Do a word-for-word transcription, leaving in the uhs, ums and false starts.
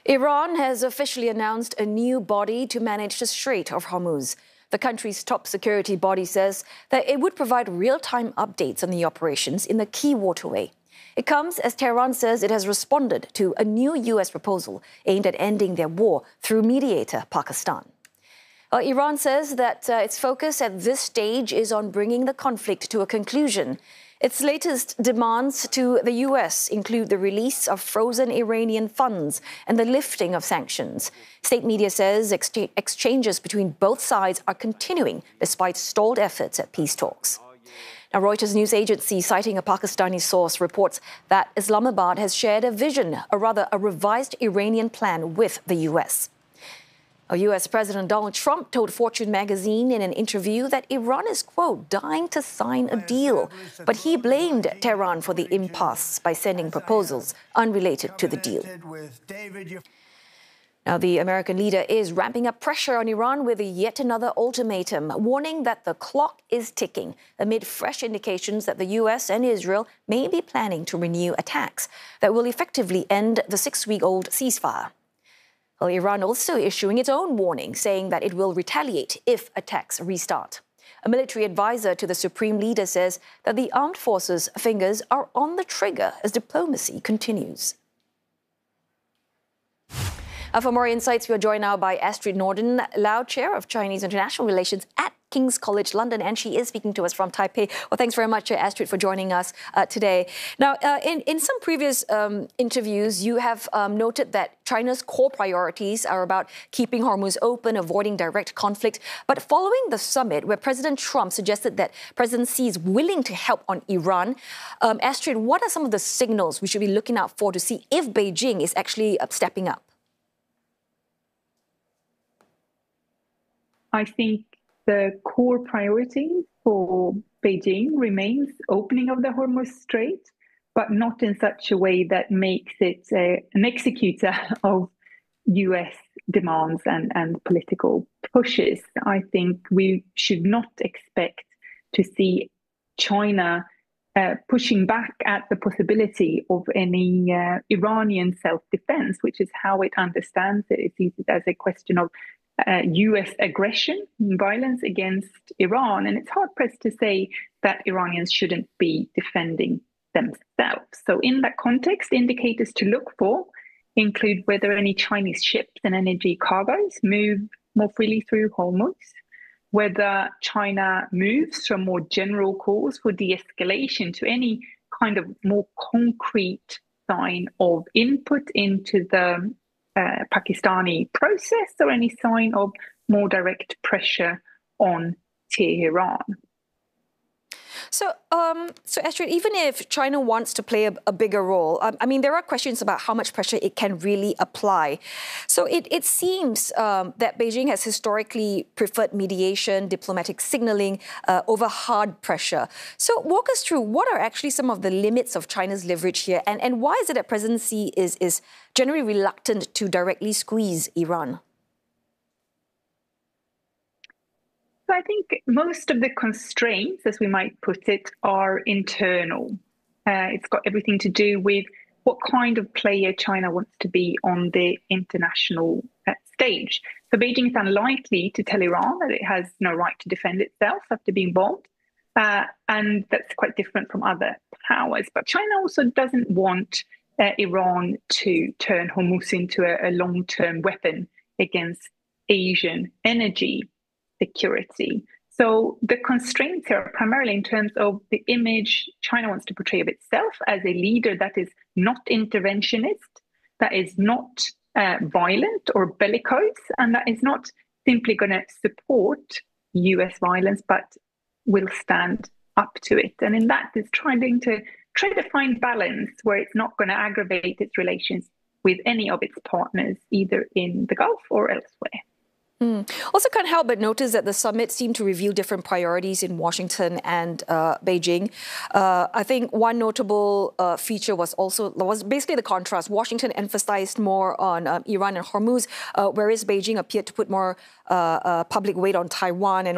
Iran has officially announced a new body to manage the Strait of Hormuz. The country's top security body says that it would provide real-time updates on the operations in the key waterway. It comes as Tehran says it has responded to a new U S proposal aimed at ending their war through mediator Pakistan. Uh, Iran says that uh, its focus at this stage is on bringing the conflict to a conclusion. Its latest demands to the U S include the release of frozen Iranian funds and the lifting of sanctions. State media says ex- exchanges between both sides are continuing despite stalled efforts at peace talks. Now, Reuters news agency, citing a Pakistani source, reports that Islamabad has shared a vision, or rather a revised Iranian plan with the U S. U S President Donald Trump told Fortune magazine in an interview that Iran is, quote, dying to sign a deal. But he blamed Tehran for the impasse by sending proposals unrelated to the deal. Now, the American leader is ramping up pressure on Iran with yet another ultimatum, warning that the clock is ticking amid fresh indications that the U S and Israel may be planning to renew attacks that will effectively end the six-week-old ceasefire. Well, Iran also issuing its own warning, saying that it will retaliate if attacks restart. A military advisor to the supreme leader says that the armed forces' fingers are on the trigger as diplomacy continues. Uh, for more insights, we are joined now by Astrid Norden, Lau Chair of Chinese International Relations at King's College London, and she is speaking to us from Taipei. Well, thanks very much, Astrid, for joining us uh, today. Now, uh, in, in some previous um, interviews, you have um, noted that China's core priorities are about keeping Hormuz open, avoiding direct conflict. But following the summit, where President Trump suggested that President Xi is willing to help on Iran, um, Astrid, what are some of the signals we should be looking out for to see if Beijing is actually uh, stepping up? I think the core priority for Beijing remains opening of the Hormuz Strait, but not in such a way that makes it a, an executor of U S demands and, and political pushes. I think we should not expect to see China uh, pushing back at the possibility of any uh, Iranian self-defense, which is how it understands it. It sees it as a question of Uh, U S aggression and violence against Iran. And it's hard-pressed to say that Iranians shouldn't be defending themselves. So in that context, indicators to look for include whether any Chinese ships and energy cargoes move more freely through Hormuz, whether China moves from more general calls for de-escalation to any kind of more concrete sign of input into the Uh, Pakistani process, or any sign of more direct pressure on Tehran. So, um, so Astrid, even if China wants to play a, a bigger role, um, I mean, there are questions about how much pressure it can really apply. So it, it seems um, that Beijing has historically preferred mediation, diplomatic signaling uh, over hard pressure. So walk us through what are actually some of the limits of China's leverage here, and, and why is it that President Xi is, is generally reluctant to directly squeeze Iran? I think most of the constraints, as we might put it, are internal. Uh, it's got everything to do with what kind of player China wants to be on the international uh, stage. So Beijing is unlikely to tell Iran that it has no right to defend itself after being bombed. Uh, and that's quite different from other powers. But China also doesn't want uh, Iran to turn Hormuz into a, a long-term weapon against Asian energy security. So the constraints here are primarily in terms of the image China wants to portray of itself as a leader that is not interventionist, that is not uh, violent or bellicose, and that is not simply going to support U S violence, but will stand up to it. And in that, it's trying to try to find balance where it's not going to aggravate its relations with any of its partners, either in the Gulf or elsewhere. Mm. Also can't help but notice that the summit seemed to reveal different priorities in Washington and uh, Beijing. Uh, I think one notable uh, feature was also was basically the contrast. Washington emphasized more on um, Iran and Hormuz, uh, whereas Beijing appeared to put more uh, uh, public weight on Taiwan and